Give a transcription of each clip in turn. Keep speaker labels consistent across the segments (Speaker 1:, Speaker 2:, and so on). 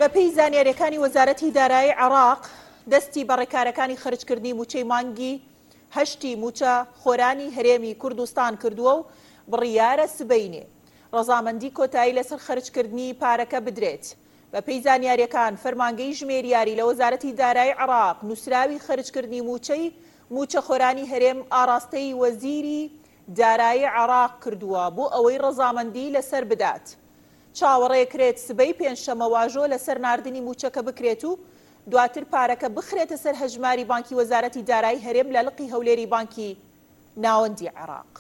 Speaker 1: بەپێی زانیاریەکانی وەزارەتی دارایی عێراق دەستی بەڕێکارەکانی خەرجکردنی موچەی مانگی هەشتی موچە خۆرانی هەرێمی کوردستان کردووە و بڕیارە سبەینێ ڕەزامەندی کۆتایی لەسەر خەرجکردنی پارەکە بدرێت. بەپێی زانیاریەکان فەرمانگەی ژمێریاری لە وەزارەتی دارایی عێراق نووسراوی خەرجکردنی موچە خۆرانی هەرێم ئاراستەی وەزیری دارایی عێراق کردووە بۆ ئەوەی ڕەزامەندی لەسەر بدات. چاوەڕێکرێت سبەی پێنجشەمە واژۆ لەسەر ناردنی موچەکە بکرێت و دواتر پارەکە بخرێتە سەر هەژماری بانکی وەزارەتی دارایی هەرێم لە لقی هەولێری بانکی ناوەندی عێراق.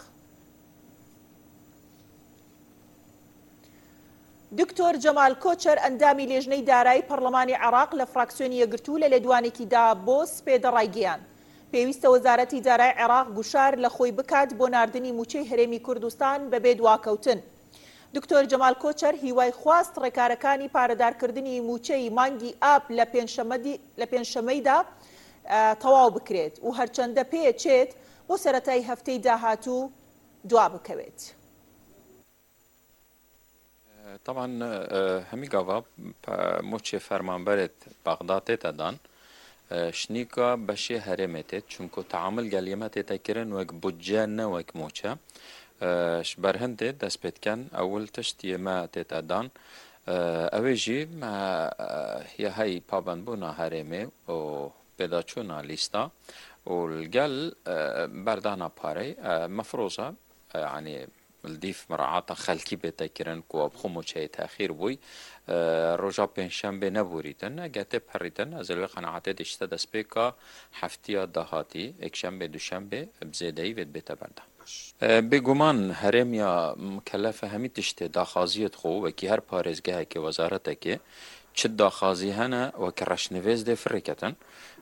Speaker 1: دکتۆر جەمال کۆچەر ئەندامی لێژنەی دارایی پەرلەمانی عێراق لە فراکسیۆنی یەکگرتوو لە لێدوانێکیدا بۆ سپێدە ڕایگەیان. پێویستە وەزارەتی دارایی عێراق گوشار لە خۆی بکات بۆ ناردنی موچەی هەرێمی کوردستان بەبێ دواکەوتن. دکتۆر جەمال کۆچەر هیوای خواست ڕێکارەکانی پارەدارکردنی موچەی مانگی ئاب لە پێنجشەمەیدا تەواو بکرێت و هەرچەندە پێچێت بۆ سەرەتای هەفتەی داهاتوو دوا بکەوێت.
Speaker 2: طبعا هەمی گاوا موچێ فەرمانبەرێت بەغداتێتە دان شنیکە بەشێ هەرێمێتێت چونکە تعامل گەلیەمە تێتەکردن وەک بودجە نەوەک موچە برهندێ دەست پێتکەن ئەول تشتی ئێمە تێتەدان ئەوێ ژی هەی پابەندبوونا هەرێمێ و پێداچوونا لیستا و لەگەل بەردانا پارەی مەفرۆزە یعنی الديف مراعاة خلكي بتكرن كو بخمو شيء تأخير بوي رجع بينشنبه نبوريتن جاتب حريتن أزل قناعته دشتة سبيكا حفتيا دهاتي اكشنبه دوشنبه بزيداي ود بتبرده بگومان هرمیا مکلف همی تشته داخازیت خو و کی هر پارێزگەهێکی که وزارتێکی چ داخازی هەنە و کە ڕەشنوێز دێ فڕێکەتن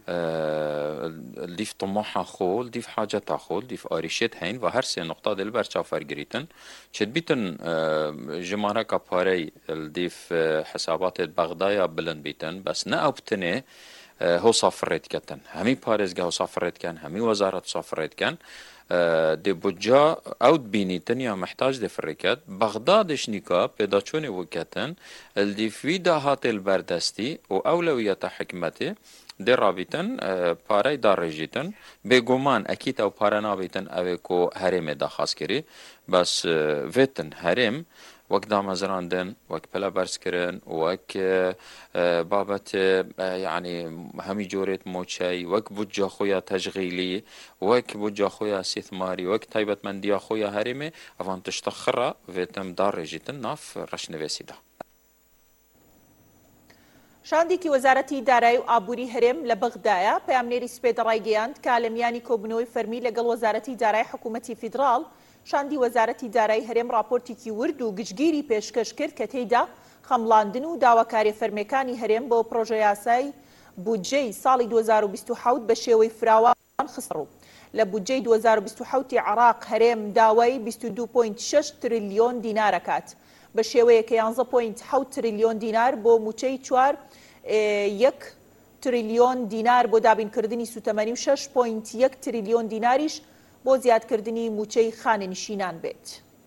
Speaker 2: دیف طموحا خو دیف حاجتا خو دیف آریشت هین و هر سه نقطه دل بر چافرگریتن چه بیتن جماره کا پاره دیف حسابات بغدایا بلند بیتن بس نه ابتنه هو صافرت کتن همی پارێزگە هو صافرت کن همی وزارت صافرت کن دي بوجا او بينيتن يا محتاج دي فريكات بغدادش نيكا بيداچون وكتن الدي في دهات البردستي و اولويات حكمتي دي رابطن پاري دار رجيتن بگومان اكيد او پارنا بيتن اوكو هرم داخاس كري بس ويتن هرم وەک دامەزراندن وەک پەلە بەرزکردن وەک بابەت یعنی هەمی جۆرێت مۆچەی وەک بودجە خۆیان تەشغیلی وەک بودجە خۆیان استثماری وەک تایبەتمەندیە خۆیان هەرێمێ ئەوان تشتە خڕە وێتم داڕێژیتن ناف ڕەشنوێسیدا.
Speaker 1: شاندێکی وەزارەتی دارایی و ئابووری هەرێم لە بەغدایە پەیامنێری سپێدە ڕایگەیاند کە لە میانی کۆبنەوەی فەرمی لەگەڵ وەزارەتی دارایی حکوومەتی فیدراڵ شاندی وەزارەتی دارایی هەرێم راپۆرتێکی ورد و گشتگیری پێشکەش کرد کە تێیدا خەمڵاندن و داواکاری فەرمیەکانی هەرێم بۆ پرۆژە یاسای بودجەی ساڵی 2027 بە شێوەی فراوان خستڕوو. لە بودجەی 2027 عێراق هەرێم داوای 22.6 تریلیۆن دینارەکات بە شێوەیە کە 11.7 تریلیۆن دینار بۆ موچەی 4.1 تریلیۆن دینار بۆ دابینکردنی سوتەمەنی و 6.1 تریلیۆن دیناریش بۆ زیادکردنی موچەی خانەنشینان بێت.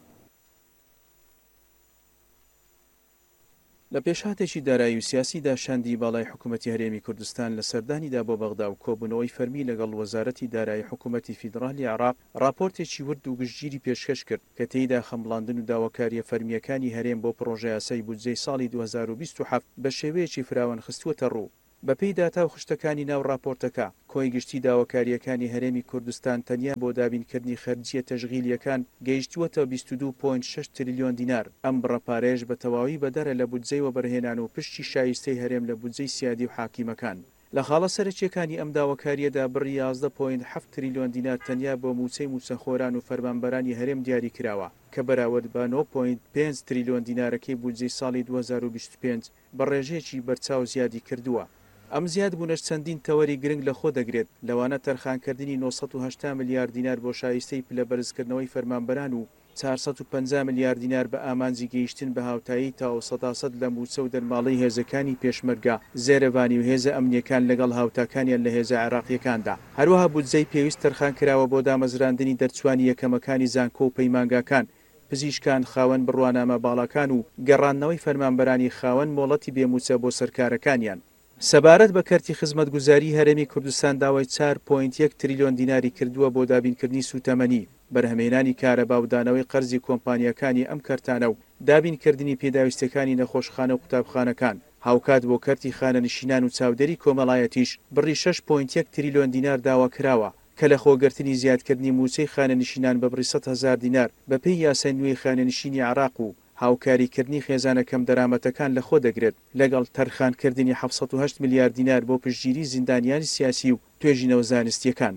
Speaker 3: لە پێشهاتێکی دارایی و سیاسیدا شاندی باڵای حکوومەتی هەرێمی کوردستان لە سەردانیدا بۆ بەغدا و کۆبوونەوەی فەرمی لەگەڵ وەزارەتی دارایی حکوومەتی فیدرالی عێراق راپۆرتێکی ورد و گشتگیری پێشکەش کرد کە تێیدا خەمڵاندن و داواکاریە فەرمیەکانی هەرێم بۆ پرۆژە یاسای بودجەی ساڵی 2027 بە شێوەیەکی فراوان خستووەتە ڕوو. بەپێی داتا و خشتەکانی ناو راپۆرتەکە کۆی گشتی داواکاریەکانی هەرێمی کوردستان تەنیا بۆ دابینکردنی خەرجیە تەشغیلیەکان گەیشتووەتە 22.6 تریلیۆن دینار. ئەم بڕەپارێژ بە تەواوی بەدەرە لە بودجەی وەبەرهێنان و پشتی شایستەی هەرێم لە بودجەی سیادی و حاکیمەکان. لە خاڵە سەرەکیەکانی ئەم داواکاریەدا بڕی 11.7 تریلیۆن دینار تەنیا بۆ موچەی موچەخۆران و فەرمانبەرانی هەرێم دیاری کراوە کە بەراورد بە 9.5 تریلیۆن دینارەکەی بودجەی ساڵی 2025 بە ڕێژەیەکی بەرچاو زیادی کردووە. ئەم زیاد بوونەش چەندین تەوەری گرنگ لە خۆ دەگرێت لەوانە تەرخانکردنی 980 میلیارد دینار بۆ شایستەی پلەبەرزکردنەوەی فەرمانبەران و 450 میلیارد دینار بە ئامانجی گەیشتن بە هاوتایی تا 100% لە موچە و دەرماڵەی هێزەکانی پێشمەرگە زێرەبانی و هێزە ئەمنیەکان لەگەڵ هاوتاکانیان لە هێزە عێراقیەکاندا. هەروەها بودجەی پێویست تەرخانکراوە بۆ دامەزراندنی دەرچوانی یەکەمەکانی زانکۆ و پەیمانگاکان پزیشکان خاوەن بڕوانامە باڵەکان و گەڕاندنەوەی فەرمانبەرانی خاوەن مۆڵەتی بێموچە بۆ سەرکارەکانیان. سەبارەت بە کەرتی خزمەتگوزاری هەرێمی کوردستان داوای 4.1 تریلیۆن دیناری کردووە بۆ دابینکردنی سوتەمەنی، بەرهەمهێنانی کارەبا و دانەوەی قەرزی کۆمپانیەکانی ئەم کەرتانە و دابینکردنی پێداویستەکانی نەخۆشخانە و قوتابخانەکان. هاوکات بۆ کەرتی خانەنشینان و چاودێری کۆمەڵایەتیش بڕی 6.1 تریلیۆن دینار داوا کراوە کە لە خۆگرتنی زیادکردنی موچەی خانەنشینان بە بڕی 100,000 دینار بەپێی یاسای نوێی خانەنشینی عێراق و هاوکاریکردنی خێزانەکەم دەرامەتەکان لە خۆ دەگرێت لەگەڵ تەرخانکردنی 708 میلیارد دینار بۆ پشتگیری زیندانیانی سیاسی و توێژینەوە زانستیەکان.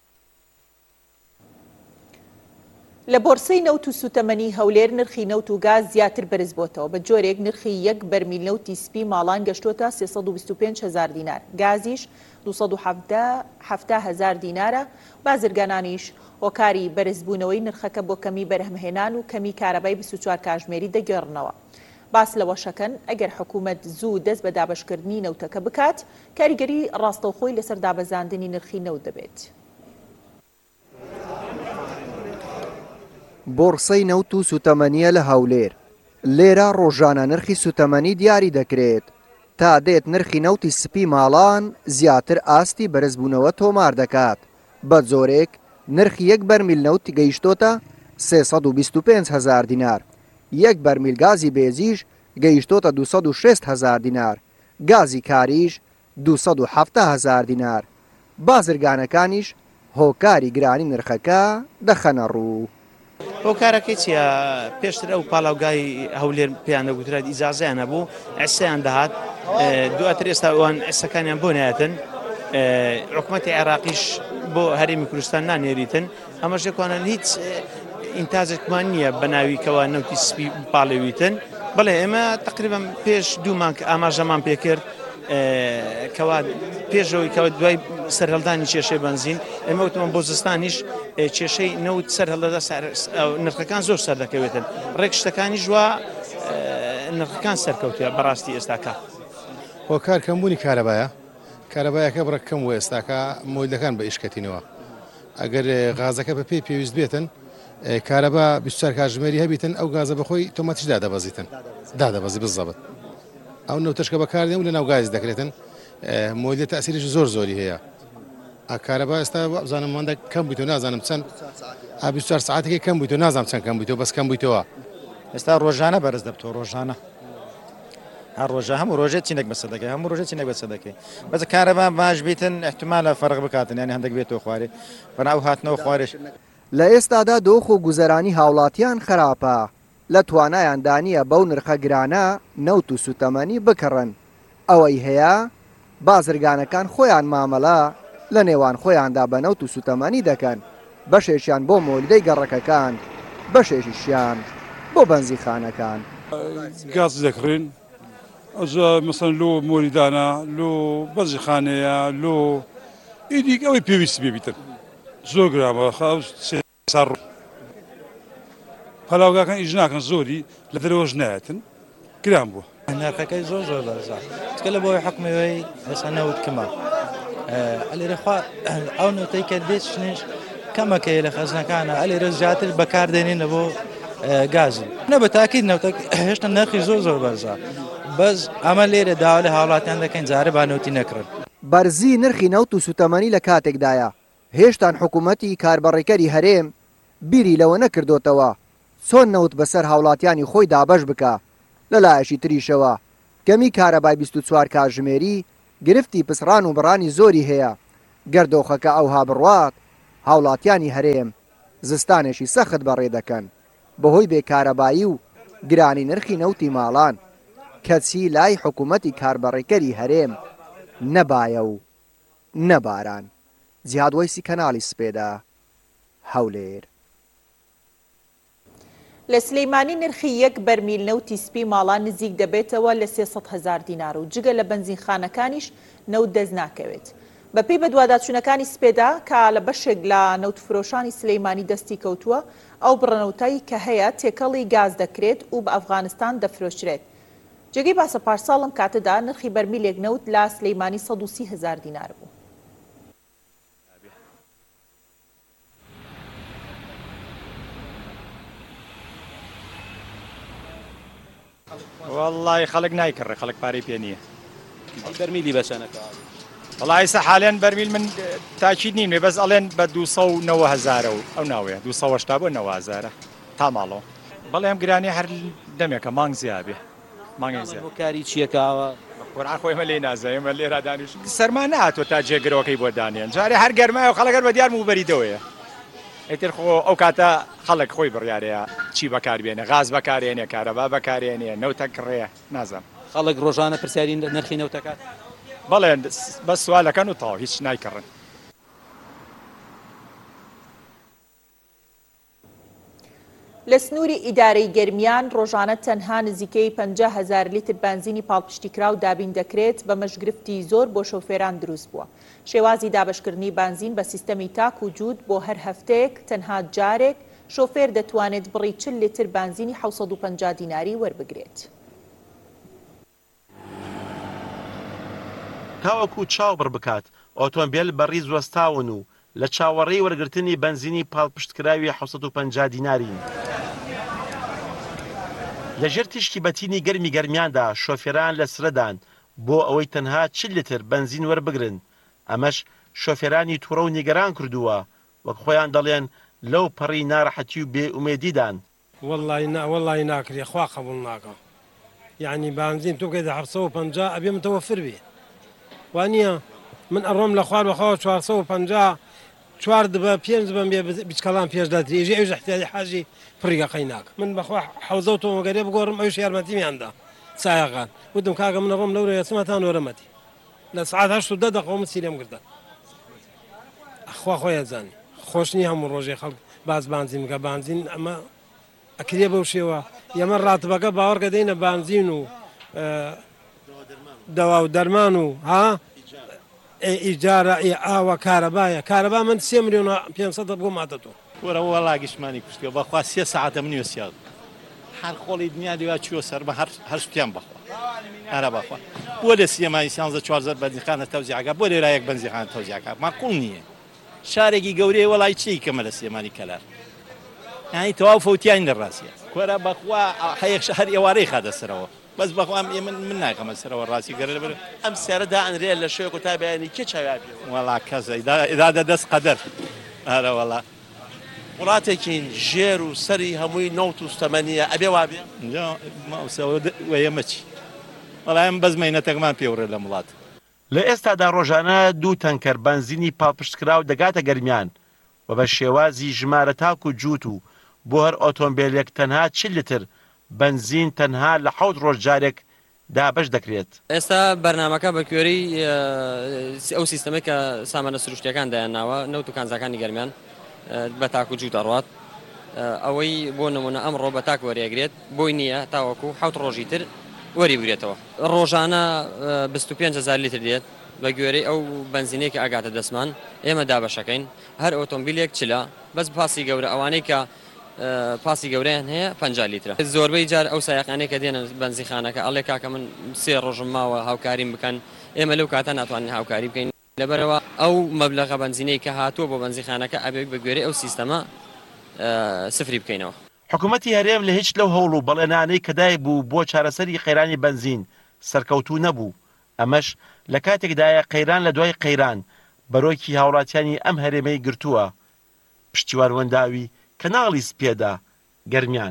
Speaker 1: لە بۆرسەی نەوت و سوتەمەنی هەولێر نرخی نەوت و گاز زیاتر بەرز بۆتەوە. بە جۆرێک نرخی یەک بەرمیل نەوتی سپی ماڵان گەشتۆتە 325,000 دینار، گازیش 270,000 دینارە. بازرگانانیش هۆکاری بەرزبوونەوەی نرخەکە بۆ کەمی بەرهەمهێنان و کەمی کارەبای 24 کاتژمێری دەگەڕنەوە. باس لەوەشەکەن ئەگەر حکوومەت زوو دەست بە دابەشکردنی نەوتەکە بکات، کاریگەری ڕاستەوخۆی لەسەر دابەزاندنی نرخی نەوت دەبێت.
Speaker 4: بۆرسەی نەوت و سوتەمەنیە لە هەولێر. لێرە ڕۆژانە نرخی سوتەمەنی دیاری دەکرێت تا دێت نرخی نەوتی سپی ماڵان زیاتر ئاستی بەرزبوونەوە تۆمار دەکات. بە جۆرێک نرخی یەک بەرمیل نەوت گەیشتۆتە 325,000 دینار، یەک بەرمیل گازی بێزیش گەیشتۆتە 206,000 دینار، گازی کاریش 270,000 دینار. بازرگانەکانیش هۆکاری گرانی نرخەکە دەخەنە ڕوو.
Speaker 5: هۆکارەکەی چیە؟ پێشتر ئەو پاڵاوگای هەولێر پێیان دەگوترێت ئیجازەیان هەبوو، ئەسەیان دەهات، دواتر ئێستا ئەوان ئەسەکانیان بۆ نایەتن، حکوومەتی عێراقیش بۆ هەرێمی کوردستان نانێریتن. ئەمەش دەکوانن هیچ ئینتاجێکمان نییە بە ناویکەوە نەوتی سپی پاڵێویتن. بەڵێ ئێمە تقریبا پێش دوومان ئاماژەمان پێکرد کەوا پێشەوەی کەوە دوای سەرهەڵدانی کێشەی بنزین ئێمە وتمان بۆ زستانیش کێشەی نەوت سەرهەڵدەدا نرخەکان زۆر سەر دەکەوێتن، ڕێک شتەکانی ژوا نرخەکان سەرکەوتوە بەڕاستی ئێستاکە.
Speaker 6: هۆکار کەمبوونی کارەبایە، کارەبایەکە بڕەکەم و ئێستاکە مۆیلەکان بە ئیشکەتینەوە. ئەگەر غازەکە بە پێی پێویست بێتن، کارەبا 24 کاتژمێری هەبیتن، ئەو گازە بەخۆی تۆماتیش دادەبەزیتن، دادەبەزی بزەبت. ئەو نەوتەشکە بەکاردێن و لە ناو گاز دەکرێتن، مۆیلە تەسیریش زۆر زۆری هەیە. کارەبا ئێستا بزانم ماندە کەم بوویتەوە، نازانم چەند 24 ساعتێکی کەم بوویتەوە، نازانم چەند کەم بوویتەوە، بەس کەم بوویتەوە.
Speaker 7: ئێستا ڕۆژانە بەرز دەبتەوە، ڕۆژانە هەر ڕۆژە هەموو ڕۆژێت چینێک بەسەر دەکەی، هەموو ڕۆژێت چینێک بەسەر دەکەی. بەس کارەبا باش بیتن احتیمالە فەرق بکاتن، یعنی هەندێک بێتەوە خوارێ بەناو هاتنەوە خوارێش.
Speaker 4: لە ئێستادا دۆخ و گوزەرانی هاوڵاتیان خراپە، لە توانایاندا نییە بەو نرخە گرانە نەوت و سوتەمەنی بکڕن. ئەوەی هەیە بازرگانەکان خۆیان مامەڵە لە نێوان خۆیاندا بە نەوت و سوتەمەنی دەکەن، بەشێکیان بۆ مۆلیدەی گەڕەکەکان، بەشێکیشیان بۆ بەنزیخانەکان.
Speaker 8: گاز دەکڕین ئەجا مەسەن لۆ مۆلیدانە، لۆ بەنزیخانەیە، لۆ ئیدیک ئەوەی پێویستی بێبیتن زۆر گرامە ساڕ پەلاوگاکان ئیش ناکەن، زۆری لە دەرەوەش نایەتن، گران بووە.
Speaker 9: نرخەکەی زۆر بەرزە، چکە لە بۆی حکومەوەی ئێستا نەوت کەمە. ئەلێرەخوا ئەو نوتەی کە دێتشنش کەمەکەی لە خەزنەکانە، ئەلێرە زیاتر بەکاردێنینە بۆ گازی. نە بە تاکید نەوتەک هێشتا نرخی زۆر بەرزە، بەس ئەمە لێرە داوا لە هاوڵاتیان دەکەین جارە با نەوتی نەکڕن.
Speaker 4: بەرزی نرخی نەوت و سوتەمەنی لە کاتێکدایە هێشتان حکوومەتی کاربڕێکەری هەرێم بیری لەوە نەکردوتەوە چۆن نەوت بەسەر هاوڵاتیانی خۆی دابەش بکە. لەلایەشی تریشەوە کەمی کارەبای 24 کاتژمێری گرفتی پسڕان و بڕانی زۆری هەیە. گەردۆخەکە ئەوها بڕوات هاوڵاتیانی هەرێم زستانێکی سەخت بەڕێ دەکەن بەهۆی بێکارەبایی و گرانی نرخی نەوتی ماڵان، کەچی لای حکوومەتی کاربڕێکەری هەرێم نەبایە و نەباران. جیهاد وەیسی کەناڵی سپێدا، هەولێر.
Speaker 1: لە سلەیمانی نرخی یەک بەرمیل نەوتی سپی ماڵان نزیک دەبێتەوە لە 300,000 دینار و جگە لە بەنزینخانەکانیش نەوت دەست ناکەوێت. بەپێی بە دوواداچوونەکانی سپێدا کە لە بەشێک لە نەوتفرۆشانی سلەیمانی دەستی کەوتووە، ئەو بڕەنەوتایی کە هەیە تێکەڵی گاز دەکرێت و بە ئەفغانستان دەفرۆشرێت. جێگەی باسە پارساڵم کاتەدا نرخی بەرمیلێک نەوت لە سلەیمانی 130,000 دینار بوو.
Speaker 7: والله خەڵک نایکڕێ خەڵک پارەی پێ نییە
Speaker 10: بەرمیلی بەچەنەکە
Speaker 7: والله ئێستا حالیان بەرمیل من تاکید نیم بەس ئەڵێن بە 290,000 ئەو ناوەیە 280 بۆ 90,000 تا ماڵەوە بەڵێ ئەم گرانی هەر دەمێکە مانگ زیابێ مانگی زیاد
Speaker 10: کاری چیەکەوە
Speaker 7: قورعان خۆی مە لێ نازای ئێمە لێرا دانیش سەرمان نهاتوە تا جێگرەوەکەی بۆ دانیان جارێ هەر گەرمایە و خەڵک هەر بە دیار موبەریدەوەیە ئیتر خۆ ئەو کاتە خەڵک خۆی بڕیارەیە چی بەکاربێنێ غاز بەکارێنێ کارەبا بەکارێنێ نەوتە کڕێ نازانم
Speaker 10: خەڵک ڕۆژانە پرسیاری نرخی نەوتەکات
Speaker 7: بەڵێ بەس سوالەکەن و تەواو هیچ نایکڕن
Speaker 1: لە سنووری ئیدارەی گەرمیان ڕۆژانە تەنها نزیکەی 50,000 لیتر بنزینی پاڵپشتیکراو دابین دەکرێت بە مەشگرفتی زۆر بۆ شۆفێران دروست بووە. شێوازی دابشکردنی بنزین بە سیستەمی تاک و جوود بۆ هەر هەفتەیەک تەنها جارێک شۆفێر دەتوانێت بڕی 40 لیتر بنزینی 750 دیناری وەربگرێت.
Speaker 11: تاوەکو چاوبڕ بکات ئۆتۆمبیل بەڕی زوەستاون و لە چاوەڕێی وەرگرتنی بنزینی پاڵپشتکراوی 750 دینارین. لەژێر تیشکی بەتینی گەرمی گەرمیاندا شۆفێران لە سرەدان بۆ ئەوەی تەنها 40 لیتر بنزین وەربگرن. ئەمەش شۆفێرانی تووڕە و نیگەران کردووە وەک خۆیان دەڵێن لەو پەڕی ناڕەحەتی و بێئومێدیدان.
Speaker 12: والله ناکرێ خوا قبول ناکە. یعنی بنزین تو کەیدا 750 ئەبێ متەوەفر بێ. وانە من ئەڕۆم لە خوار بەخوا 450 چوار دبە 5 بم بێ بچکەڵام پێش دەتری ئێژێ ئەوژ احتیاجی حاجی پڕیگەقەی ناکە. من بەخوا حەوزە تۆمەگەرێ بگۆڕم ئەوش یارمەتیمیاندا سایەقان وتم کاکە من ئەڕۆم لەورە یاسمەتان وەرەمەتی لە سعات 8 دەقە من سیرێم گردە. ئەخوا خۆی ئەزانی خۆش نییە هەموو ڕۆژێ خەڵک باز بنزین بکە بنزین ئەمە ئەکرێ بەو شێوە ئێمە ڕاتبەکە باوەڕکە دەینە بنزین و دەوا و دەرمان و ها ئیجارە ئاوە کارەبا من 3 ملیۆن 500 بۆ ماتەتۆ
Speaker 13: وەرە وەڵا گشتمانی کوشتیەوە بەخوا 3 ساعتە منی وەسیاد هەر خۆڵی دنیا دیوا چوە سەر بە هەر شتیان بەخوا هەرە بەخوا بۆ لە سیەمای 14 بەنزیخانە تەوزیعەکە بۆ لێرایەک بەنزیخانە تەوزیعەکە ماقوڵ نییە شارێکی گەورەی وەڵای چی کەمە لە سیەمانی کەلار یانی تەواو فەوتیان دەڕاستیە وەرە بەخوا هەیەک هەر ئێوارەی خاتە سەرەوە بەس بەخوام من ناکەمە سەرەوە ڕاستی گەرە بەر
Speaker 10: ئەم سیارەدا ئەنرێ لە شوێک و تا بەیانی کێ چاویا پێ
Speaker 13: وەڵا کەسە ئیدادە دەست قەدەر هەرە وەڵا
Speaker 10: وڵاتێکین ژێر و سەری هەمووی نەوت و ستەمەنیە ئەبێ وابێ
Speaker 13: ئێمە چی وەڵام بەزمەینەتەکمان پێوڕێ لە وڵات
Speaker 11: لە ئێستادا ڕۆژانە 2 تەنکەر بنزینی پاڵپشتکراو دەگاتە گەرمیان و بە شێوازی ژمارە تاک و جووت و بۆ هەر ئۆتۆمبیلێک تەنها 40 لیتر بنزین تەنها لە 7 ڕۆژ جارێک دابش دەکرێت.
Speaker 14: ئێستا بەرنامەکە بە کوێرەی ئەو سیستەمەی کە سامانە سروشتیەکان دایانناوە نەوت و کانزەکانی گەرمیان بە تاک و جووت ئەڕوات ئەوەی بۆ نمونە ئەمڕۆ بە تاک وەریەگرێت بۆی نییە تاوەکو 7 ڕۆژی تر وەری بگرێتەوە ڕۆژانە 25,000 لیتر دێت بە گوێرەی ئەو بنزینێکی ئاگاتە دەسمان ئێمە دابەشەکەین هەر ئۆتۆمبیلێک چلا بەس پاسی گەورە ئەوانەی کە پاسی گەورەیان هەیە 50 لیترە زۆربەی جار ئەو سایقانەی کە دێنە بنزیخانەکە ئەڵێ کاکە من 3 ڕۆژم ماوە هاوکاریم بکەن ئێمە لەو کاتە ناتوانین هاوکاری بکەین لەبەرەوە ئەو مەبلەغە بنزینەی کە هاتووە بۆ بنزیخانەکە ئەبێ بە گوێرەی ئەو سیستەمە سفری بکەینەوە.
Speaker 11: حکوومەتی هەرێم لە هیچ لەو هەوڵ و بەڵێنانەی کەدای بوو بۆ چارەسەری قەیرانی بنزین سەرکەوتوو نەبوو. ئەمەش لە کاتێکدایە قەیران لە دوای قەیران بەرۆکی هاوڵاتیانی ئەم هەرێمەی گرتووە پشتیوانوەنداوی کەناڵی سپێدا گەرمیان.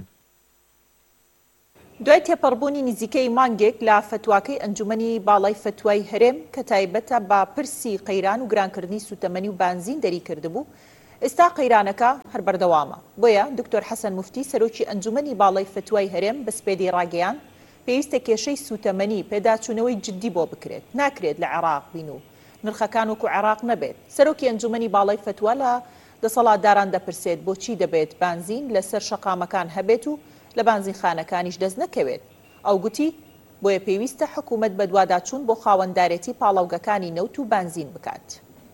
Speaker 1: دوای تێپەڕبوونی نزیکەی مانگێک لە فتواکەی ئەنجومەنی باڵای فتوای هەرێم کە تایبەتە بە پرسی قەیران و گرانکردنی سوتەمەنی و بنزین دەری کردبوو ئێستا قەیرانەکە هەر بەردەوامە. بۆیە دکتۆر حەسەن موفتی سەرۆکی ئەنجومەنی باڵای فتوای هەرێم بە سپێدی ڕاگەیان پێویستە کێشەی سوتەمەنی پێداچوونەوەی جددی بۆ بکرێت ناکرێت لە عێراق بین و نرخەکان وەکو عێراق نەبێت. سەرۆکی ئەنجومەنی باڵای فتوا لە دەسەڵاتداران دەپرسێت بۆچی دەبێت بنزین لەسەر شەقامەکان هەبێت و لە بنزینخانەکانیش دەست نەکەوێت. ئەو گوتی بۆیە پێویستە حکوومەت بە دوواداچوون بۆ خاوەنددارێتی پاڵاوگەکانی نەوت و بنزین بکات.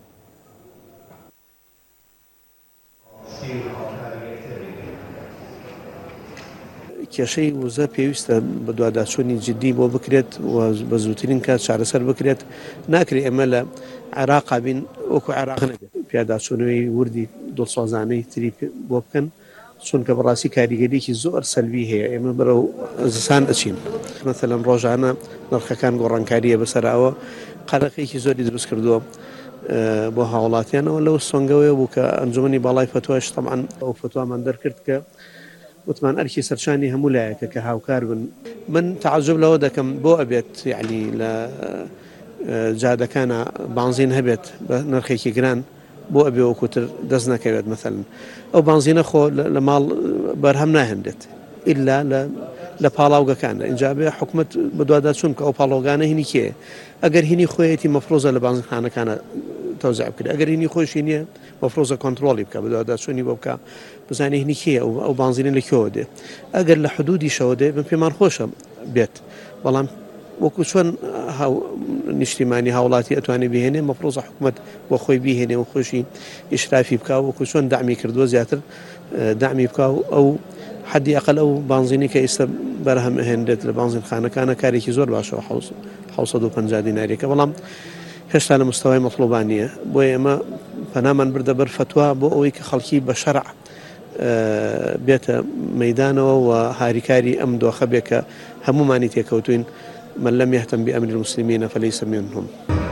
Speaker 15: کێشەی وزە پێویستە بە دوواداچوونی جددی بۆ بکرێت و بە زووترین کات چارەسەر بکرێت. ناکرێت ئێمە لە عێراقا بین وەکو عێراق نەبێت پیاداچوونەوەی وردی دڵسۆزانەی تری بۆ بکەن چونکە بەڕاستی کاریگەریەکی زۆر سەلبی هەیە ئێمە بەرەو زستان ئەچین مەثەڵەن ڕۆژانە نرخەکان گۆڕانکاریە بەسەراوە قەرەقێکی زۆری دروست کردووە بۆ هاوڵاتیانەوە لەو سۆنگەوەی بوو کە ئەنجومەنی باڵای فتوایش طبعاً ئەو فتوامان دەرکرد کە وتمان ئەرکی سەرچانی هەموو لایەکە کە هاوکار بن من تعجب لەوە دەکەم بۆ ئەبێت یعنی لە جادەکانە بانزین هەبێت بە نرخێکی گران بۆ ئەبێ وەکوتر دەست نەکەوێت مەثەڵەن ئەو بانزینە خۆ لە ماڵ بەرهەم ناهێنرێت ئیلا لە پاڵاوگەکانە اینجا بێ حکومت بەدوادا چوون کە ئەو پاڵۆگانە هینی کێ ئەگەر هینی خۆیەتی مەفرۆزە لە بانزخانەکانە تەوزیع بکرێت ئەگەر هینی خۆشی نییە مەفرۆزە کۆنتترۆلی بکە بەدوادا چوونی بۆ بکە بزانێ هینی کێ ئەو بانزینە لەکوێوە دێ ئەگەر لە حدودی شەوە دێ من پێمان خۆشە بێت بەڵام وەکو چۆن نیشتیمانی هاوڵاتی ئەتوانێت بهێنێ مەفرۆزە حکومت بۆ خۆی بیهێنێ و خۆشی ئیشرافی بکە وەکو چۆن دامی کردووە زیاتر دامی بکە و ئەو حدی ئەقل ئەو بانزینی کە ئێستا بەرهەم هێنرێت لە بانزین خانەکانە کارێکی زۆر باشەوە 750 دیناریەکە بەڵام هێشتا لە مستەوای مەطلوبانیە بۆ ئێمە پەنامان بردە بەر فتوا بۆ ئەوەی کە خەڵکی بە شەرع بێتە مەیدانەوە و هاریکاری ئەم دۆخە بێ کە هەمومانی تێکەوتوین من لم يهتم بأمر المسلمين فليس منهم.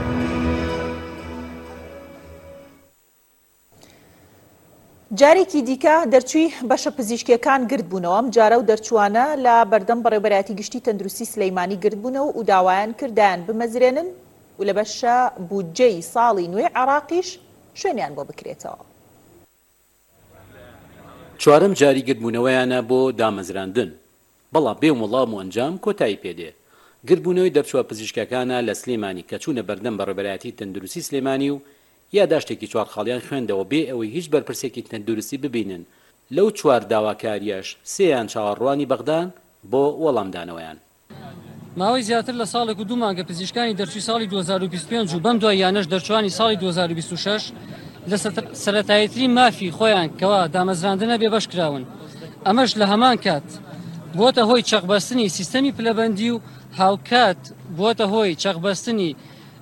Speaker 1: جارێکی دیکە دەرچووی بەشە پزیشکیەکان گردبوونەوە ئەم جارە و دەرچوانە لە بەردەم بەڕێوەبەرایەتی گشتی تەندروستی سلەیمانی گردبوونەوە و داوایان کردیان بمەزرێنن و لە بەشە بودجەی ساڵی نوێ عێراقیش شوێنیان بۆ بکرێتەوە.
Speaker 16: چوارەم جاری گردبوونەوەیانە بۆ دامەزراندن بەڵام بێ وەڵام و ئەنجام کۆتایی پێدێ. گردبوونەوەی دەرچووە پزیشکەکانە لە سلێمانی کە چوونە بەردەم بەڕێوەبەرایەتی تەندروستی سلێمانی و یا داشتێکی چوار خاڵیان خوێندەوە بێ ئەوەی هیچ بەرپرسێکی تەندروستی ببینن لەو چوار داواکاریەش سێیان چاوەڕوانی بەغدان بۆ وەڵامدانەوەیان.
Speaker 17: ماوەی زیاتر لە ساڵێک و دوو مانگە پزیشکانی دەرچووی ساڵی 2025 و بەم دواییانەش دەرچوانی ساڵی 2026 لە سەرەتاییترین مافی خۆیان کەوا دامەزراندنە بێبەش کراون. ئەمەش لە هەمان کات بۆتە هۆی چەقبەستنی سیستەمی پلەبەندی و هاوکات بۆتە هۆی چەقبەستنی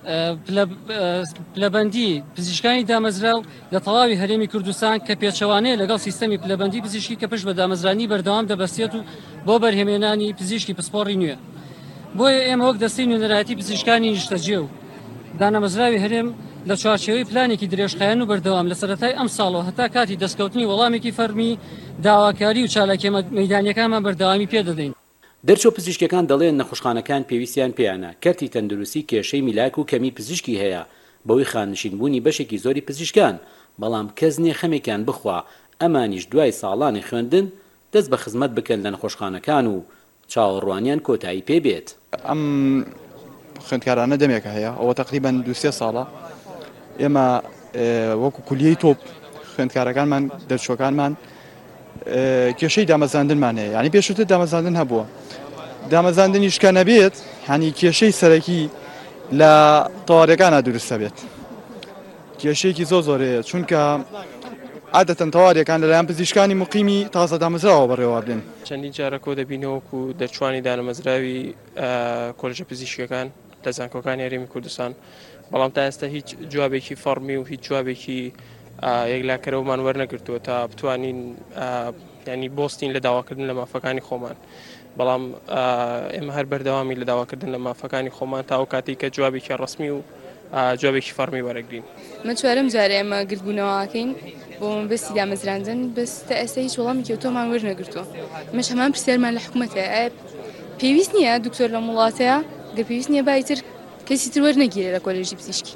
Speaker 17: پلەبەندی پزیشکانی دامەزراو لە تەواوی هەرێمی کوردستان کە پێچەوانەیە لەگەڵ سیستەمی پلەبەندی پزیشکی کە پشت بە دامەزرانی بەردەوام دەبەستێت و بۆ بەرهێمێنانی پزیشکی پسپۆڕی نوێ. بۆیە ئێمە وەک دەستەی نوێنەرایەتی پزیشکانی نیشتەجێ و دانەمەزراوی هەرێم لە چوارچێوەی پلانێکی درێژخایەن و بەردەوام لە سەرەتای ئەم ساڵەوە هەتا کاتی دەستکەوتنی وەڵامێکی فەرمی داواکاری و چالاکی مەیدانیەکانمان بەردەوامی پێدەدەین.
Speaker 16: دەرچوو پزیشکەکان دەڵێن نەخۆشخانەکان پێویستیان پێیانە کەرتی تەندروستی کێشەی میلاک و کەمی پزیشکی هەیە بەوەی خانشینبوونی بەشێکی زۆری پزیشکان بەڵام کەس نییە خەمێکیان بخوا ئەمانیش دوای ساڵانی خوێندن دەست بە خزمەت بکەن لە نەخۆشخانەکان و چاوەڕوانیان کۆتایی پێبێت.
Speaker 18: ئەم خوێندکارانە دەمێکە هەیە ئەوە تقریبان 2-3 ساڵە ئێمە وەکو کولیەی تۆپ خوێندکارەکانمان دەرچووەکانمان کێشەی دامەزاندنمان هەیە یعنی پێشتر دامەزاندن هەبووە دامەزاندنیش کە نەبێت هەنی کێشەی سەرەکی لە تەواریەکانە دروستە بێت کێشەیەکی زۆرەیە چونکە عادەتەن تەواریەکان لەلایەن پزیشکانی مقیمی تازە دامەزراوە بەڕێوە بێن.
Speaker 19: چەندین جارە کۆ دەبینەوەکو دەرچوانی دانەمەزراوی کۆلێژە پزیشکەکان لە زانکۆکانی هەرێمی کوردستان بەڵام تا ئێستا هیچ جوابێکی فەرمی و هیچ جوابێکی یەکلاکەرەوەمان وەرنەگرتووە تا بتوانین ینی بۆستین لە داواکردن لە مافەکانی خۆمان بەڵام ئێمە هەر بەردەوامی لە داواکردن لە مافەکانی خۆمان تا ئەو کاتی کە جوابێکی ڕسمی و جوابێکی فەرمی وەرەگرین.
Speaker 20: من چوارەم جارە ئێمە گردبوونەوەکەین بۆ بەستی دامەزراندن بەستە ئێستا هیچ وەڵامی کەوتۆمان وەرنەگرتووە مەش هەمان پرسیارمان لە حکوومەتەیە ئایا پێویست نییە دکتۆر لە وڵاتەیە گە پێویست نییە بایتر کەسی تر وەرنەگیرێت لە کۆلێژی پزیشکی.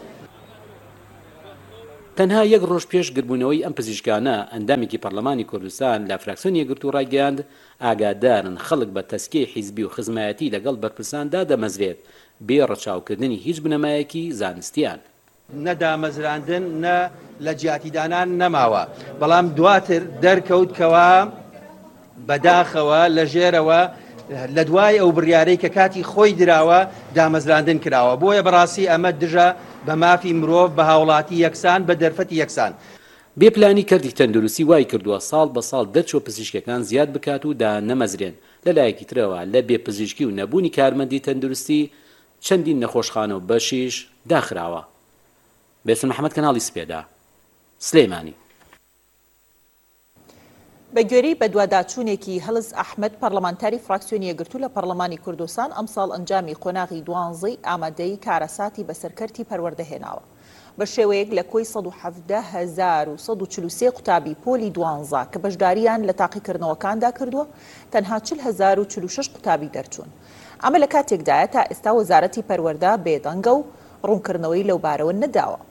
Speaker 16: تەنها یەک ڕۆژ پێش گربوونەوەی ئەم پزیشکانە ئەندامێکی پەرلەمانی کوردستان لە فراکسیۆنی یەکگرتو و ڕایگەیاند ئاگادارن خەڵک بە تەسکیی حیزبی و خزمایەتی لەگەڵ بەرپرساندا دەمەزرێت بێ ڕەچاوکردنی هیچ بنەمایەکی زانستیان.
Speaker 21: نەدامەزراندن نە لە جیاتیدانان نەماوە بەڵام دواتر دەرکەوتکەوە بەداخەوە لە ژێرەوە لە دوای ئەو بڕیارەی کە کاتی خۆی دراوە دامەزراندن کراوە بۆیە بەڕاستی ئەمە دژە بە مافی مرۆڤ بە هاوڵاتی یەکسان بە دەرفەتی یەکسان.
Speaker 16: بێپلانی کردی تەندروستی وای کردووە ساڵ بە ساڵ دەرچوە پزیشکەکان زیاد بکات و دا نەمەزرێن لەلایەکی ترەوە لە بێ پزیشکی و نەبوونی کارمەندی تەندروستی چەندین نەخۆشخانە و بەشیش داخراوە. بێسم محەممەد کەناڵی سپێدا سلێمانی.
Speaker 1: بەگوێرەی بە دوواداچوونێکی هەڵز ئەحمەد پەرلەمانتاری فراکسیۆنی یەکگرتوو لە پەرلەمانی کوردستان ئەمساڵ ئەنجامی قۆناغی دوانزەی ئامادەی کارەساتی بەسەرکەرتی پەروەردەهێناوە بە شێوەیەک لە کۆی 117,143 قوتابی پۆلی دوانزە کە بەشداریان لە تاقیکردنەوەکاندا کردووە تەنها 40,046 قوتابی دەرچوون. ئەمە لە کاتێکدایە تا ئێستا وەزارەتی پەروەردە بێدەنگە و ڕوونکردنەوەی لەو بارەوە نەداوە.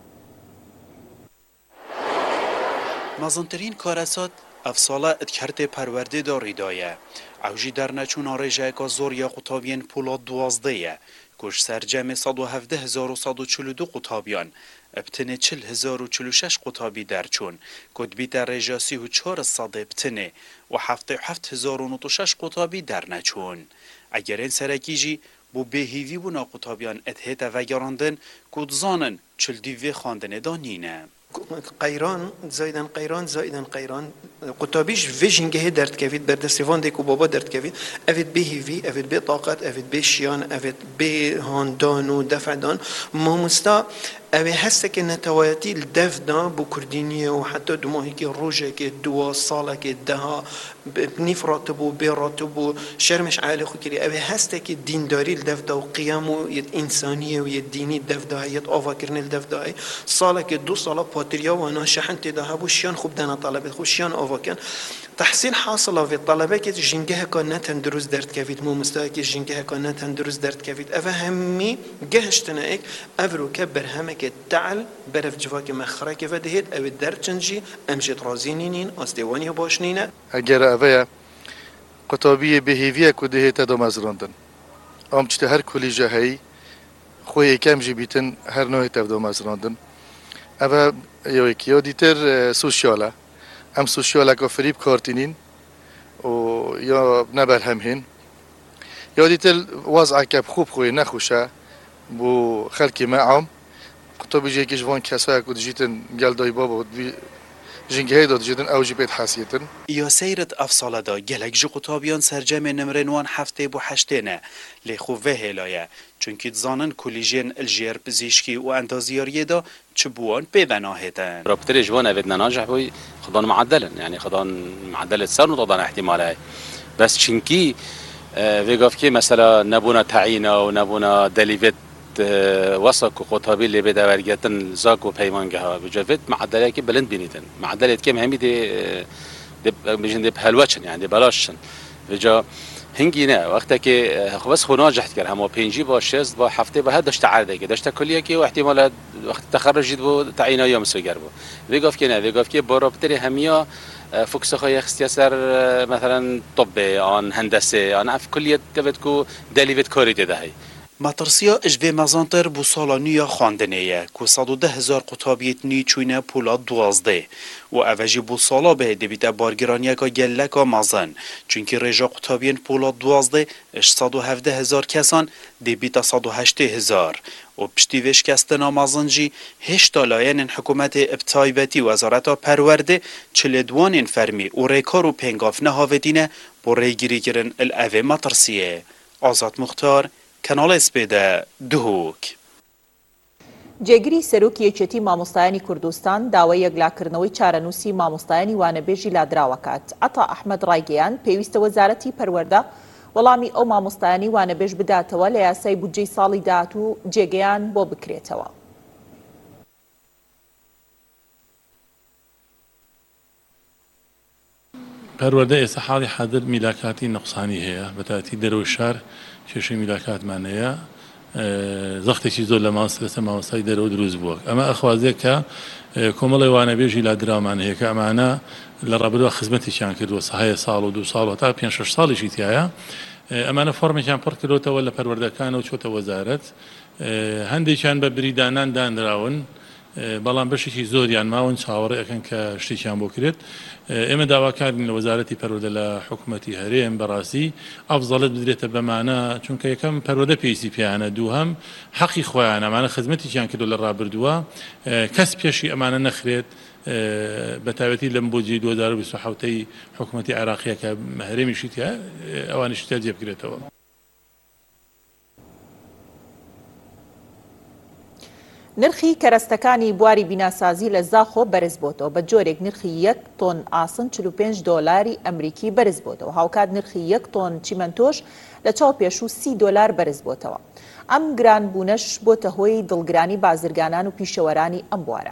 Speaker 3: مەزنترین کارەسات ئەفساڵە ئەتکەرتێ پەروەردە داڕیدایە ئەوژی دەرنەچوونا ڕێژەیەکە زۆر یا قوتابیان پۆڵە دوازدەیە کۆش سەرجەمێ 117,142 قوتابیان ابتنێ 40,046 قوتابی دەرچوون کۆتبیتە ڕێژە 34 سەدێ بتنێ و 77,096 قوتابی دەرنەچوون. ئەگەرێن سەرەکیژی بۆ بێهیوی بوونا قوتابیان ئەتهێتە ڤەگەڕاندن کو دزانن چلدیڤێ خواندنێدا نینە.
Speaker 2: قەیران زایدن قەیران قوتابیش vê jingehê derdkevît berdestêvandê ku baba derdkevît evê bê hîvî evê bê taqet evê bê şiyan evê bê handan û defedan mamosta evê hestekê netewayetî li dev da bû kurdîniyê û heta du mahekî rojekê duwa salekê deha nîv ratibû bê ratibû şermeş eyalê xwe kirî evê hestekî dîndarî li dev da û qiyam û yet însaniyê û yet dînî dev da yet avakirinê li dev da salekê du sala patiriya wana şehin têda hebû şiyan xwe bidena talebê xwe şiyan avakin تحصیل حاصله وی طلبه که جنگه که نتن درست درد کوید مستعد که جنگه که نتن درست درد کوید اوه همی گهشتنه ایک افرو که برهمه که تعل برف جوا که مخره که ودهید او درد چنجی امشت رازینین از دیوانی باشنینه
Speaker 22: اگر اوه قطابی بهیویه که دهید دو مزراندن امچت هر کلی جهی خوی کم جی بیتن هر نوعی تف دو مزراندن اوه یو دیتر سوشیاله ام سوشیاله که فریب کارتینین و یا نبر هم هین یا دیتر وضع که خوب خوی نخوشه بو خلکی معام قطابی جایی که جوان کسایی که دیجیتن گلدای بابا جنگهی داد جدن او جیبت حسیتن
Speaker 3: یا سیرت افصاله دا گلک جو قطابیان سرجم نمرنوان هفته بو هشتینه لی خوبه هلایه چونکی زانن کلیجین الجیر پزیشکی و اندازیاریه دا چبوان ببناهتن
Speaker 16: رابطه جوان اوید نناجح بوی خدان معدلن يعني خدان معدل سر نطضان احتماله بس چونکی ویگاف که مثلا نبونا تعیینا و نبونا دلیوت وسق و قطابی اللي بده ورقتن زاك و پیمانگه ها بجوفت معدله که بلند بینیدن معدله که مهمی دی بجن دی بهلوچن يعني بلاشن بجا هنگی نه وقتی که بس خو ناجحت کرد هم پنجی با شست با هفته به داشت عرضه که داشت کلیه که احتمال وقت تخرج دو تعیینا یا مسوگر بود ویگاف که نه ویگاف که با رابطه همیا فوکس خو اختصاص مثلا طب آن هندسه آن اف کلیه دوت کو دلیوت کاری دهی
Speaker 3: ماترسیا اجوه مزانتر بو سالا نویا خواندنیه که 110,000 قطابیت نی چوینه پولا 12 و اوجی بو سالا به دبیتا بارگرانیه که گله که مزن چونکه رجا قطابین پولا 12 اش 117,000 کسان دبیتا 108,000 و پشتی وشکستنا مزنجی هشتا لاین حکومت ابتایبتی وزارت پرورده چلدوان فرمی و ریکار و پنگاف نهاودینه بو ریگیری گرن الاوه ماترسیه. آزاد مختار کانال اسپیده دهوک
Speaker 1: جێگیری سەرۆکی یەکێتی مامۆستایانی کوردستان داوای یەکلاکردنەوەی چارەنووسی مامۆستایانی وانەبێژی لادراوەکات. عەتا ئەحمەد ڕایگەیان پێویستە وەزارەتی پەروەردە وەڵامی ئەو مامۆستایانی وانەبێژ بداتەوە لە یاسای بودجەی ساڵی داهاتوو جێگەیان بۆ بکرێتەوە.
Speaker 23: پەروەردە ئێستا حاڵی حاضر میلاکاتی نەقسانی هەیە بەتاتی دەرەوە شار کێشەی میلاکاتمانەیە زەختێکی زۆر لە لەسەر مامۆستای دەرەوە دروست بووە ئەمە ئەخوازێت کە کۆمەڵی وانەبێژی لادرامان هەیە کە ئەمانە لە ڕابردووە خزمەتێکیان کردووە سەهای ساڵ و 2 ساڵ تا 5-6 ساڵێکی تایە ئەمانە فۆرمێکیان پڕ کردوتەوە لە پەروەردەکانەوە چۆتە وەزارەت هەندێکیان بە بریدانان دانراون بەڵام بەشێکی زۆریان ماون چاوەڕێ ئەکەن کە شتێکیان بۆ کرێت ئێمە داواکارین لە وەزارەتی پەروەردە لە حکوومەتی هەرێم بەڕاستی ئەفزەڵت بدرێتە بەمانە چونکە یەکەم پەروەردە پێویستی پێیانە دووهەم حەقی خۆیان ئەمانە خزمەتێکیان کردو لە ڕابردووە کەس پێشی ئەمانە نەخرێت بەتایبەتی لەم بۆجێی 2027 حکوومەتی عێراقیە کە هەرێمیشی تیا ئەوانیش تیا جێ بکرێتەوە.
Speaker 1: نرخی کەرەستەکانی بواری بیناسازی لە زاخۆ بەرز بۆتەوە بە جۆرێک نرخی 1 تۆن ئاسن 45 دۆلاری ئەمریکی بەرز بۆتەوە هاوکات نرخی 1 تۆن چیمەنتۆش لە چاوپێش و 30 دۆلار بەرز بۆتەوە ئەم گرانبوونەش بۆتە هۆی دڵگرانی بازرگانان و پیشەوەرانی ئەم بوارە.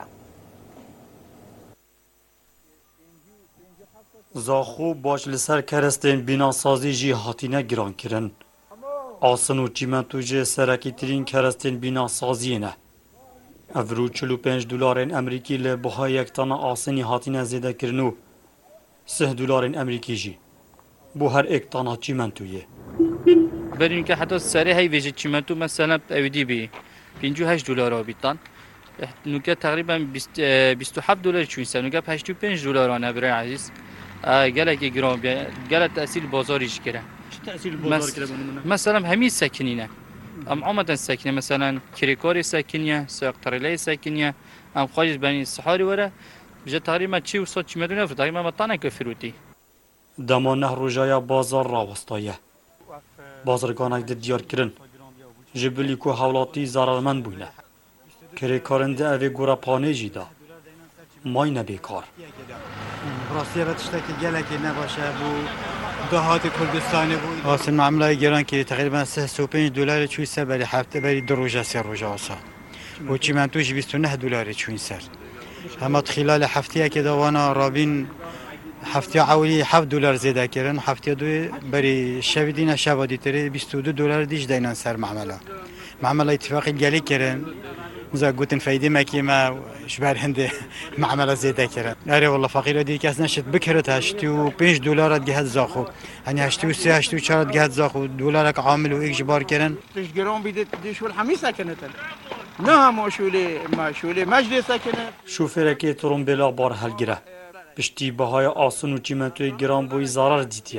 Speaker 5: زاخۆ باش لەسەر کەرەستên بیناسازی jî hatine girankirin. Asın û çîmento jê serekîtirîn kerestên bînasaziyê ne. Ev rû 45 dolarên Emerîkî li buha yek tana asînî hatine zêdekirin û 30 dolarên Emerîkî jî بۆ her ek tana çîmentoyê.
Speaker 6: برین که حتی سری هی ویژه چیمنتو مثلا اویدی بی 58 دلار آبیتان نوکه تقریبا 27 دلار چوین سر نوکه 85 دلار آنه برای عزیز گله که گرام بیان گله تأثیر بازاریش کرده.
Speaker 5: چه تأثیر بازار کرده بونمونه؟
Speaker 6: مثلا همین سکنینه ام عمدن سکنه مثلا کریکاری سکنیه ساقترلی سکنیه ام خواهش بنی سحاری وره بجه تقریبا چی و صد چیمنتو نفر تقریبا مطانه که فروتی
Speaker 5: دمانه روژای بازار راوستایه بازرگانک د دیار کرن جبلی کو حوالاتی زارالمند بوینه کریکارنده اوی گورا پانه جیدا مای نبیکار
Speaker 8: راستی را تشتکی گلکی نباشه بو دهات کردستانی بود واسه معامله گران که تقریبا 35 دلار چوی سر برای هفته برای 2 روزه 3 روزه آسا و چیمنتوش 29 دلار چوی سر اما خلال هفته که دوانا رابین هفته اولی 7 دلار زیاده کردن هفته دو برای شویدین شوادی تری 22 دلار دیش دینن سر معامله اتفاقی گلی کردن زا گوتن فایده مکی ما شبر هنده معامله زیاده کردن آره والله فقیر دی کس نشد بکرد 85 دلار جهت زاخو یعنی 83 84 جهت زاخو دلارک عامل و اجبار کردن
Speaker 24: تش گرام بیده دیشول همی سکنت نه ماشوله مجلس سکنه
Speaker 5: شوفرکی ترومبلا بار هلگره پشتی بهای آسن و چیمنتوی گران بوی ضرر دیتیه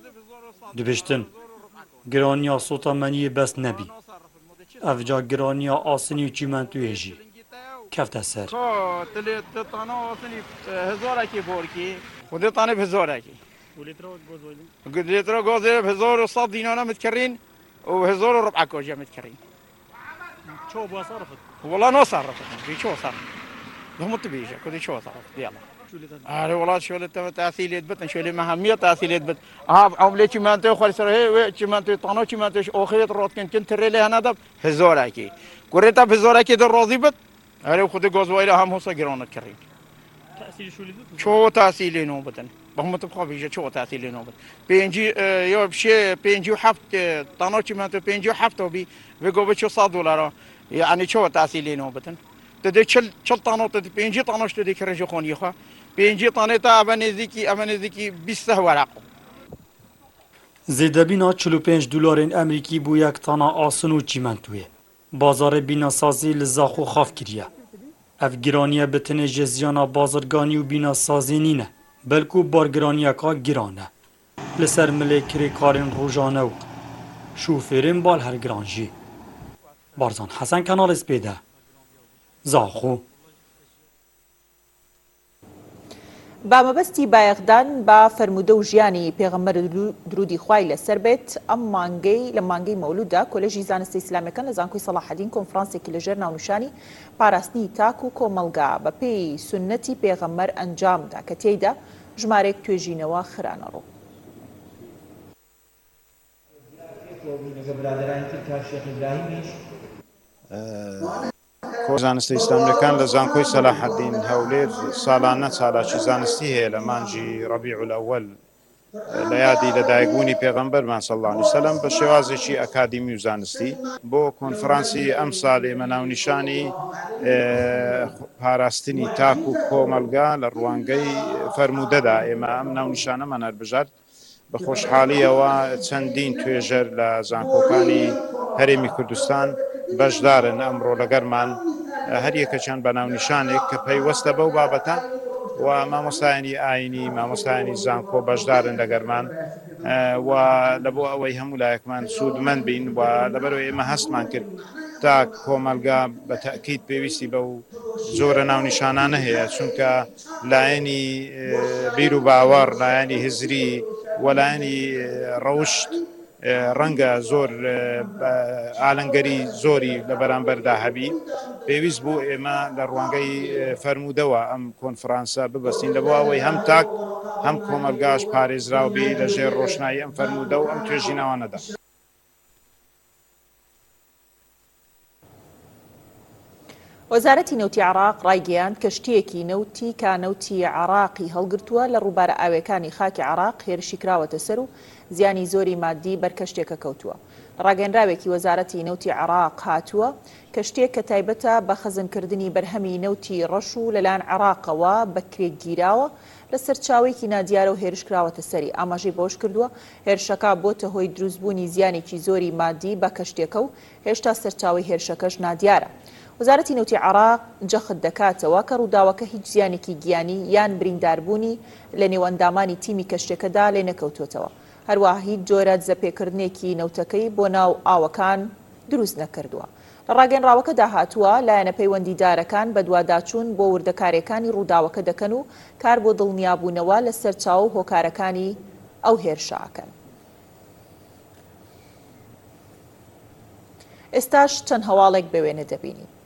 Speaker 5: دبشتن گرانیا صوتا منی بس نبی افجا گرانیا آسنی و چیمنتوی جی کفت سر
Speaker 24: تلی تانا آسنی هزارکی بورکی خود تانه هزارکی لیتر گاز 1100 دینار متکرین و 1000 ربع کاجا متکرین
Speaker 5: چو بو صرفت
Speaker 24: والله نو صرفت بيشو صرف هم تبيشه كذي شو صرف يلا والله شو اللي تأثيرات بتن شو اللي مهمية تأثيرات بت عملة ما أنت خالص هي ما أنت طنوا ما أنت آخرت رات كنت ريله هنا ده هزار أكيد كوريتا هزار أكيد الراضي بت خود جاز وايله هم هو سجرانة كريم
Speaker 5: تأثير شو اللي
Speaker 24: شو تأثير نو بتن بهم تبقى بيجي شو تأثير نو بتن بينجي يا بشيء بينجي حفت طنوا ما أنت بينجي حفت وبي بيجوا بشو $100 يعني شو تأثير نو بتن تدي شل طنوا تدي بينجي طنوا تدي كرجو خوني خا بينجي طنيتا أبنزيكي 20 ورقه
Speaker 5: زیدبینا 45 دلارین امریکی بو یک تانا آسن و چیمنتویه بازار بیناسازی لزاخو خاف کریه اف گرانیه بتنه جزیانا بازرگانی و بیناسازی نینه بلکو بارگرانیه که گرانه لسر ملیکری کارین روژانه و شوفرین بال هر گرانجی بارزان حسن کانال اسپیده زاخو
Speaker 1: با مەبەستی بایەخدان بە فەرموودە و ژیانی پێغەمبەر درودی خوای لەسەر بێت ئەم مانگەی لە مانگەی مەولودا کۆلێژی زانستی ئیسلامیەکان لە زانکۆی سەلاحەدین کۆنفرانسێکی لەژێر ناونیشانی پاراستنی تاک و کۆمەلگا بە پێی سونەتی پێغەمبەر ئەنجامدا کە تێیدا ژمارەیەک توێژینەوە خرانە ڕوو.
Speaker 25: زانستی ئیسلامیەکان لە زانکۆی سەلاحەدین هەولێر ساڵانە چالاکی زانستی هەیە لە مانجی ڕەبیع الئەوەل لە یادی لەدایکبوونی پێغەمبەرمان صلی الله علیه وسلم بە شێوازێکی ئەکادیمی و زانستی بۆ کۆنفرانسی ئەم ساڵ ئێمە ناونیشانی پاراستنی تاک و کۆمەلگا لە ڕوانگەی فەرموودەدا ئێمە ئەم ناونیشانەمان هەربژار بە خۆشحاڵیەوە چەندین توێژەر لە زانکۆکانی هەرێمی کوردستان بەشدارن ئەمڕۆ لەگەرمان هەر یەکەچیان بە ناونیشانێک کە پەیوەستە بەو بابەتە و مامۆستایانی ئاینی مامۆستایانی زانکۆ بەشدارن لەگەرمان و لەبۆ ئەوەی هەموو لایەکمان سوودمەند بین و لەبەرەوەی ئێمە هەستمان کرد تا کۆمەلگا بە تەئکید پێویستی بەو زۆرە ناونیشانانە هەیە چونکە لایەنی بیر و باوەڕ لایەنی هزری و لایەنی ڕەوشت ڕەنگە زۆر ئالەنگەری زۆری لە بەرامبەردا هەبی پێویست بوو ئێمە لە ڕوانگەی فەرموودەوە ئەم کۆنفرانسە ببەستین لەبەوە ئەوەی هەم تاک هەم کۆمەلگاش پارێزراوبی لەژێر ڕۆشنایی ئەم فەرموودە و ئەم توێژینەوانەدا.
Speaker 1: وەزارەتی نەوتی عێراق ڕایگەیاند کەشتیەکی نەوتی کانەوتی عێراقی هەڵگرتووە لە ڕووبارە ئاویەکانی خاکی عێراق هێرشی کراوەتە سەر و زیانی زۆری مادی بەر کەشتێکە کەوتووە. ڕاگەنراوێکی وەزارەتی نەوتی عێراق هاتووە کەشتێک کە تایبەتە بە خەزمکردنی بەرهەمی نەوتی ڕەش و لەلایەن عێراقەوە بەکرێک گیراوە لە سەرچاوێکی نادیارە و هێرش کراوەتە سەری. ئاماژەی بۆش کردووە هێرشەکە بۆتە هۆی دروستبوونی زیانێکی زۆری مادی بە کەشتێکە و هێشتا سەرچاوی هێرشەکەش نادیارە. وەزارەتی نەوتی عێراق جەخت دەکاتەوە کە ڕووداوەکە هیچ زیانێکی گیانی یان برینداربوونی لە نێوەندامانی تیمی کەشتێکەدا لێ نەکەوتوتەوە. هەروەها هیچ جۆرە زەپێکردنێکی نەوتەکەی بۆ ناو ئاوەکان دروست نەکردووە. لە ڕاگەنراوەکەدا هاتووە لایەنە پەیوەندیدارەکان بە دوواداچوون بۆ وردەکارەکانی ڕووداوەکە دەکەن و کار بۆ دڵنیابوونەوە لە سەرچاو و هۆکارەکانی ئەو هێرشاکەن. ئێستاش چەند هەواڵێک بە وێنە دەبینین.